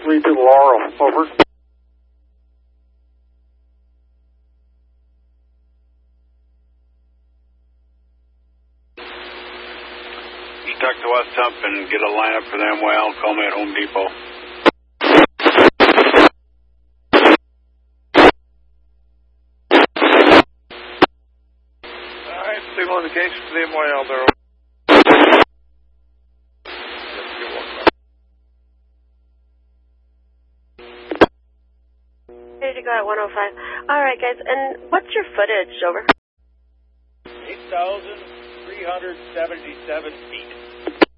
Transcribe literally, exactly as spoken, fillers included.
three to Laurel, over. You talk to West Hump and get a lineup for them. Well, call me at Home Depot. All right, signal indication for the M Y L there. Ready to go at one oh five. All right, guys, and what's your footage, over? eight thousand three hundred seventy-seven feet.